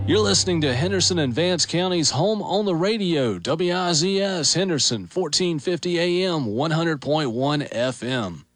You're listening to Henderson and Vance County's Home on the Radio, WIZS Henderson, 1450 AM, 100.1 FM.